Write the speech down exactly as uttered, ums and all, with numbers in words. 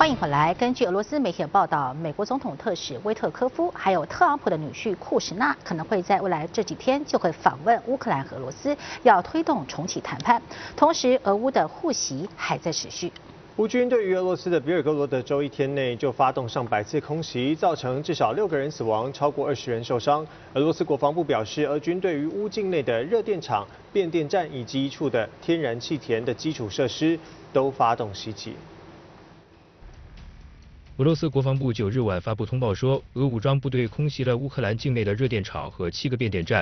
欢迎回来。根据俄罗斯媒体的报道，美国总统特使威特科夫还有特朗普的女婿库什纳可能会在未来这几天就会访问乌克兰和俄罗斯，要推动重启谈判。同时，俄乌的互袭还在持续。 乌军对于俄罗斯的比尔格罗德州一天内就发动上百次空袭，造成至少六个人死亡，超过二十人受伤。俄罗斯国防部表示，俄军对于乌境内的热电厂、变电站以及一处的天然气田的基础设施都发动袭击。 俄罗斯国防部九日晚发布通报说，俄武装部队空袭了乌克兰境内的热电厂和七个变电站，